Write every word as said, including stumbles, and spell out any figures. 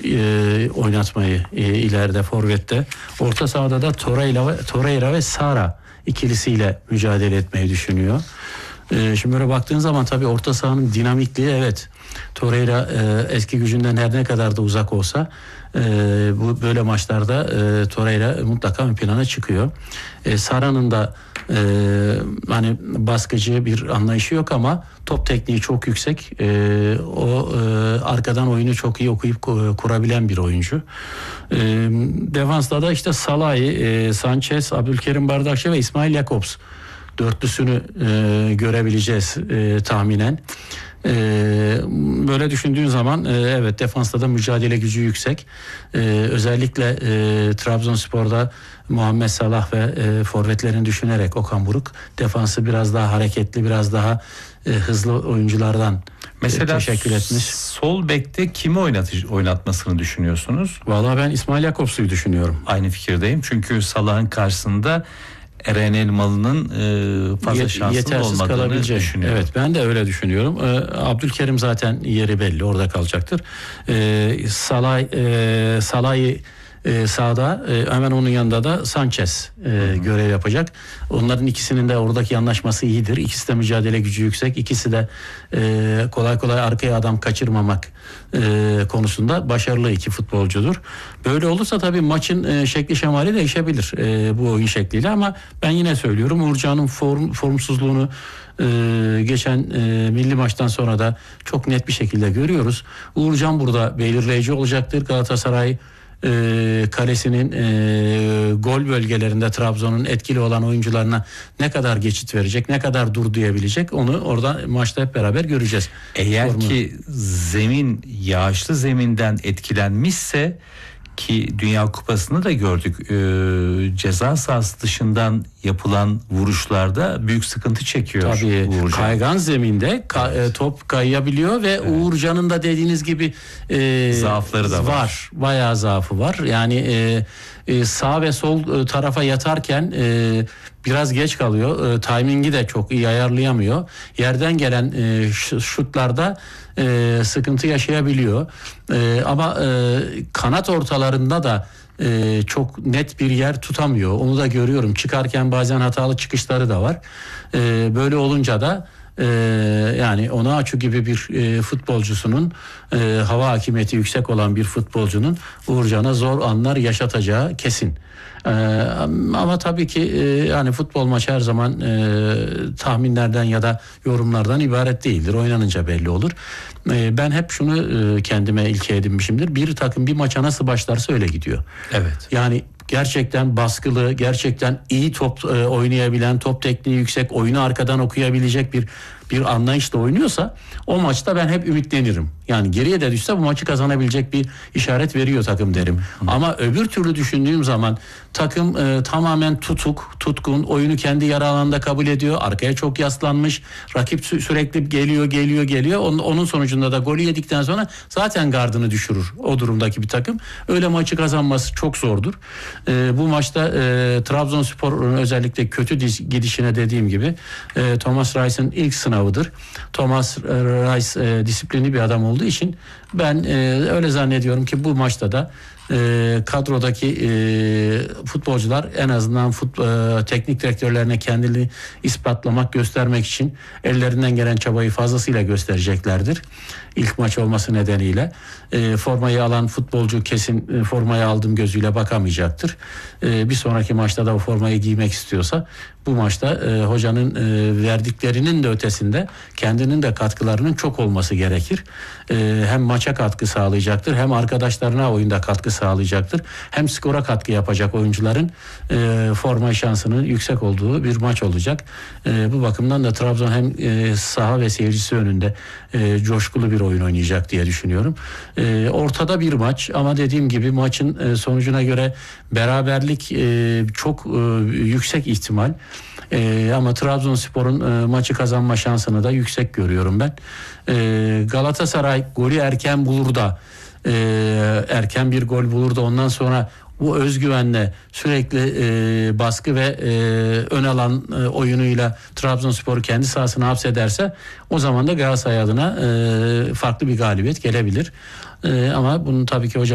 e, oynatmayı e, ileride forvette. Orta sahada da Torreira ve, Torreira ve Sara ikilisiyle mücadele etmeyi düşünüyor. E, şimdi böyle baktığın zaman tabii orta sahanın dinamikliği, evet. Torreira e, eski gücünden her ne kadar da uzak olsa e, bu böyle maçlarda e, Torreira mutlaka ön plana çıkıyor. E, Sara'nın da e, hani baskıcı bir anlayışı yok ama top tekniği çok yüksek. E, o e, arkadan oyunu çok iyi okuyup kurabilen bir oyuncu. E, defansta da işte Salah'ı, e, Sanchez, Abdülkerim Bardakçı ve İsmail Jakobs dörtlüsünü e, görebileceğiz e, tahminen. Ee, böyle düşündüğün zaman e, evet defansta da mücadele gücü yüksek. Ee, özellikle e, Trabzonspor'da Muhammed Salah ve e, forvetlerini düşünerek Okan Buruk defansı biraz daha hareketli, biraz daha e, hızlı oyunculardan mesela e, teşekkür etmiş. Sol bekte kimi oynatış, oynatmasını düşünüyorsunuz? Vallahi ben İsmail Jakobs'u düşünüyorum. Aynı fikirdeyim çünkü Salah'ın karşısında Eren Elmalı'nın e, fazla şanslı olmadığını düşünüyorum. Evet, ben de öyle düşünüyorum. Ee, Abdülkerim zaten yeri belli, orada kalacaktır. Ee, Salah e, Salah'ı e, sağda, e, hemen onun yanında da Sanchez e, görev yapacak. Onların ikisinin de oradaki anlaşması iyidir. İkisi de mücadele gücü yüksek. İkisi de e, kolay kolay arkaya adam kaçırmamak e, konusunda başarılı iki futbolcudur. Böyle olursa tabii maçın e, şekli şemali değişebilir e, bu oyun şekliyle ama ben yine söylüyorum Uğurcan'ın form, formsuzluğunu e, geçen e, milli maçtan sonra da çok net bir şekilde görüyoruz. Uğurcan burada belirleyici olacaktır. Galatasaray E, kalesinin e, gol bölgelerinde Trabzon'un etkili olan oyuncularına ne kadar geçit verecek, ne kadar dur diyebilecek, onu orada maçta hep beraber göreceğiz. Eğer Formu. ki zemin yağışlı zeminden etkilenmişse, ki Dünya Kupası'nı da gördük, ee, ceza sahası dışından yapılan vuruşlarda büyük sıkıntı çekiyor. Tabii Uğurcan. Kaygan zeminde ka- evet. top kayabiliyor ve evet. Uğurcan'ın da dediğiniz gibi e, zaafları da var. var. Bayağı zaafı var. Yani e, e, sağ ve sol tarafa yatarken e, biraz geç kalıyor. E, timingi de çok iyi ayarlayamıyor. Yerden gelen e, şutlarda e, sıkıntı yaşayabiliyor. E, ama e, kanat ortalarında da e, çok net bir yer tutamıyor. Onu da görüyorum. Çıkarken bazen hatalı çıkışları da var. E, böyle olunca da Ee, yani Onaçu gibi bir e, futbolcusunun e, hava hakimiyeti yüksek olan bir futbolcunun Uğurcan'a zor anlar yaşatacağı kesin. Ee, ama tabii ki e, yani futbol maçı her zaman e, tahminlerden ya da yorumlardan ibaret değildir. Oynanınca belli olur. E, ben hep şunu e, kendime ilke edinmişimdir. Bir takım bir maça nasıl başlarsa öyle gidiyor. Evet. Yani gerçekten baskılı, gerçekten iyi top e, oynayabilen, top tekniği yüksek, oyunu arkadan okuyabilecek bir bir anlayışla oynuyorsa o maçta ben hep ümitlenirim. Yani geriye de düşse bu maçı kazanabilecek bir işaret veriyor takım derim. Hı. Ama öbür türlü düşündüğüm zaman takım e, tamamen tutuk, tutkun, oyunu kendi yarı alanda kabul ediyor. Arkaya çok yaslanmış. Rakip sü- sürekli geliyor, geliyor, geliyor. Onun, onun sonucunda da golü yedikten sonra zaten gardını düşürür o durumdaki bir takım. Öyle maçı kazanması çok zordur. E, bu maçta e, Trabzonspor'un özellikle kötü diz, gidişine dediğim gibi e, Thomas Reis'in ilk sınavıdır. Thomas Reis e, disiplinli bir adam olduğu için ben e, öyle zannediyorum ki bu maçta da e, kadrodaki e, futbolcular en azından fut, e, teknik direktörlerine kendini ispatlamak, göstermek için ellerinden gelen çabayı fazlasıyla göstereceklerdir. İlk maç olması nedeniyle e, formayı alan futbolcu kesin e, formayı aldım gözüyle bakamayacaktır. E, bir sonraki maçta da o formayı giymek istiyorsa bu maçta e, hocanın e, verdiklerinin de ötesinde kendinin de katkılarının çok olması gerekir. E, hem maça katkı sağlayacaktır, hem arkadaşlarına oyunda katkı sağlayacaktır, hem skora katkı yapacak oyuncuların e, forma şansının yüksek olduğu bir maç olacak. E, bu bakımdan da Trabzon hem e, saha ve seyircisi önünde e, coşkulu bir oyun oynayacak diye düşünüyorum. E, ortada bir maç ama dediğim gibi maçın e, sonucuna göre beraberlik e, çok e, yüksek ihtimal. E, ama Trabzonspor'un e, maçı kazanma şansını da yüksek görüyorum ben. E, Galatasaray golü erken bulur da e, erken bir gol bulur da ondan sonra bu özgüvenle sürekli e, baskı ve e, ön alan e, oyunuyla Trabzonspor'u kendi sahasına hapsederse o zaman da Galatasaray adına e, farklı bir galibiyet gelebilir. E, ama bunun tabii ki hocam